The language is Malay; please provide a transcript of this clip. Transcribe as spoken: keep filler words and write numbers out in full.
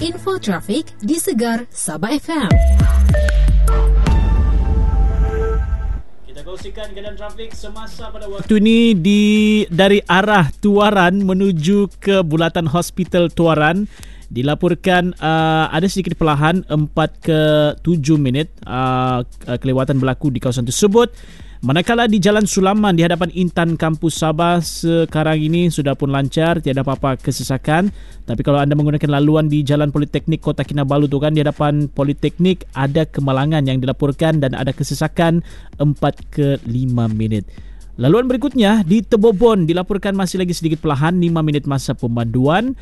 Info trafik di Segar Sabah F M. Kita kongsikan keadaan trafik semasa pada waktu ini di dari arah Tuaran menuju ke Bulatan Hospital Tuaran. Dilaporkan uh, ada sedikit perlahan empat ke tujuh minit uh, kelewatan berlaku di kawasan tersebut. Manakala di Jalan Sulaman di hadapan Intan Kampus Sabah sekarang ini sudah pun lancar, tiada apa-apa kesesakan. Tapi kalau anda menggunakan laluan di Jalan Politeknik Kota Kinabalu tu kan, di hadapan Politeknik ada kemalangan yang dilaporkan dan ada kesesakan empat ke lima minit. Laluan berikutnya di Tebobon dilaporkan masih lagi sedikit perlahan lima minit masa pemanduan.